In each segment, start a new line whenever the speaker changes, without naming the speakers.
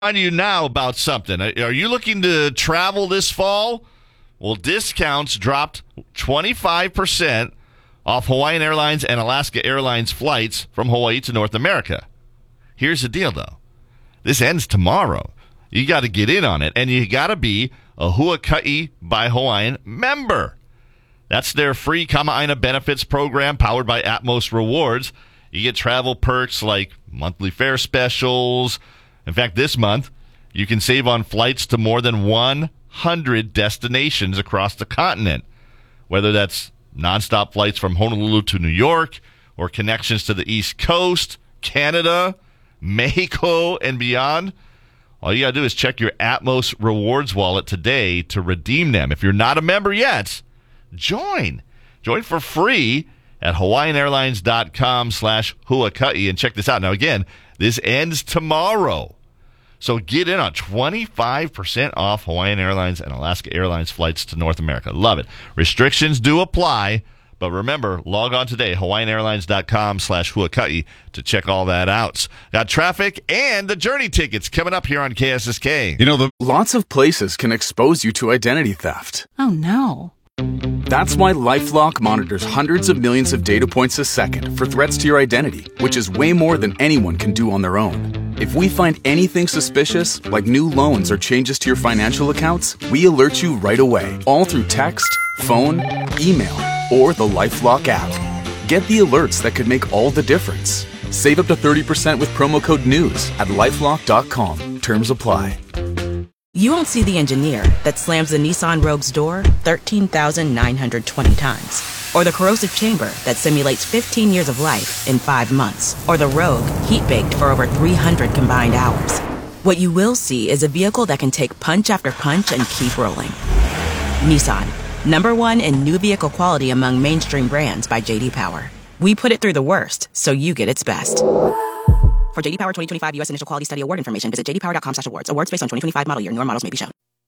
On you now about something. Are you looking to travel this fall? Well, discounts dropped 25% off Hawaiian Airlines and Alaska Airlines flights from Hawaii to North America. Here's the deal, though. This ends tomorrow. You got to get in on it, and you got to be a Huaka'i by Hawaiian member. That's their free Kama'aina benefits program powered by Atmos Rewards. You get travel perks like monthly fare specials. In fact, this month, you can save on flights to more than 100 destinations across the continent, whether that's nonstop flights from Honolulu to New York or connections to the East Coast, Canada, Mexico, and beyond. All you got to do is check your Atmos Rewards wallet today to redeem them. If you're not a member yet, join. Join for free at hawaiianairlines.com/Huaka'i. And check this out. Now, again, this ends tomorrow. So get in on 25% off Hawaiian Airlines and Alaska Airlines flights to North America. Love it. Restrictions do apply. But remember, log on today, hawaiianairlines.com/Huaka'i to check all that out. Got traffic and the Journey tickets coming up here on KSSK.
You know, lots of places can expose you to identity theft.
Oh, no.
That's why LifeLock monitors hundreds of millions of data points a second for threats to your identity, which is way more than anyone can do on their own. If we find anything suspicious, like new loans or changes to your financial accounts, we alert you right away, all through text, phone, email, or the LifeLock app. Get the alerts that could make all the difference. Save up to 30% with promo code NEWS at lifelock.com. Terms apply.
You won't see the engineer that slams the Nissan Rogue's door 13,920 times. Or the corrosive chamber that simulates 15 years of life in 5 months. Or the Rogue heat-baked for over 300 combined hours. What you will see is a vehicle that can take punch after punch and keep rolling. Nissan, #1 in new vehicle quality among mainstream brands by J.D. Power. We put it through the worst, so you get its best. For J.D. Power 2025 U.S. Initial Quality Study Award information, visit jdpower.com/awards. Awards based on 2025 model year. Newer models may be shown.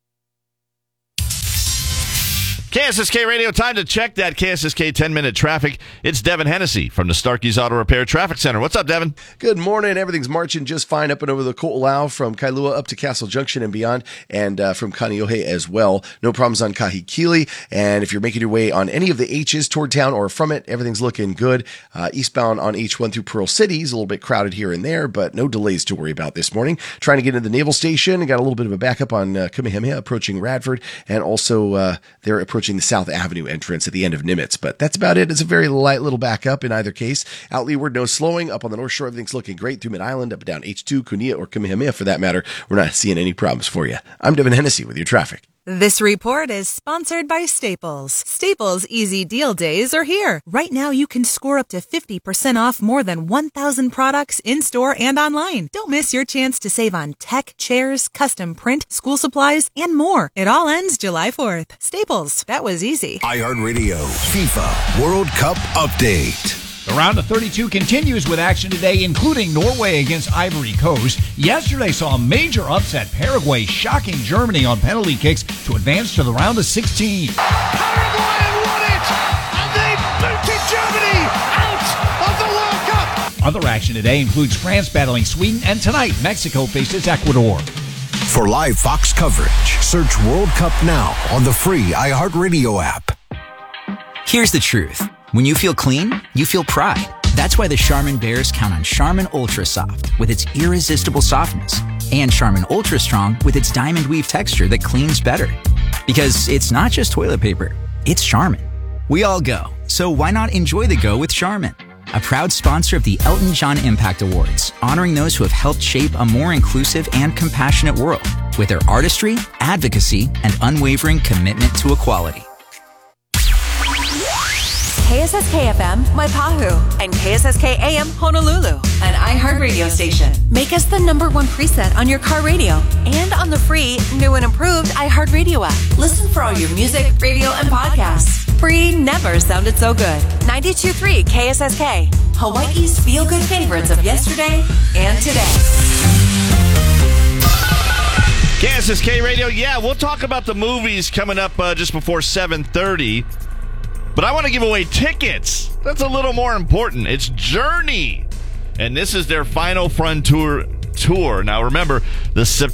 KSSK Radio, time to check that KSSK 10-minute traffic. It's Devin Hennessy from the Starkey's Auto Repair Traffic Center. What's up, Devin?
Good morning. Everything's marching just fine up and over the Ko'olau from Kailua up to Castle Junction and beyond, and from Kaneohe as well. No problems on Kahikili. And if you're making your way on any of the H's toward town or from it, everything's looking good. Eastbound on H1 through Pearl City is a little bit crowded here and there, but no delays to worry about this morning. Trying to get into the Naval Station and got a little bit of a backup on Kamehameha approaching Radford, and also they're approaching the South Avenue entrance at the end of Nimitz. But that's about it. It's a very light little backup in either case. Out leeward, no slowing. Up on the North Shore, everything's looking great through Mid-Island, up and down H2, Kunia, or Kamehameha for that matter. We're not seeing any problems for you. I'm Devin Hennessy with your traffic.
This report is sponsored by Staples. Staples Easy Deal Days are here. Right now, you can score up to 50% off more than 1,000 products in-store and online. Don't miss your chance to save on tech, chairs, custom print, school supplies, and more. It all ends July 4th. Staples, that was easy.
iHeartRadio FIFA World Cup Update.
The round of 32 continues with action today, including Norway against Ivory Coast. Yesterday saw a major upset. Paraguay shocking Germany on penalty kicks to advance to the round of 16.
Paraguay won it, and they booted Germany out of the World Cup.
Other action today includes France battling Sweden, and tonight Mexico faces Ecuador.
For live Fox coverage, search World Cup now on the free iHeartRadio app.
Here's the truth. When you feel clean, you feel pride. That's why the Charmin Bears count on Charmin Ultra Soft with its irresistible softness and Charmin Ultra Strong with its diamond weave texture that cleans better. Because it's not just toilet paper, it's Charmin. We all go, so why not enjoy the go with Charmin? A proud sponsor of the Elton John Impact Awards, honoring those who have helped shape a more inclusive and compassionate world with their artistry, advocacy, and unwavering commitment to equality.
KSSK FM Waipahu and KSSK AM Honolulu, an iHeartRadio station. Make us the #1 preset on your car radio and on the free, new and improved iHeartRadio app. Listen for all your music, radio, and podcasts. Free never sounded so good. 92.3 KSSK, Hawaii's feel-good favorites of yesterday and today.
KSSK Radio, yeah, we'll talk about the movies coming up just before 7:30. But I want to give away tickets. That's a little more important. It's Journey. And this is their final frontier Tour. Now remember, the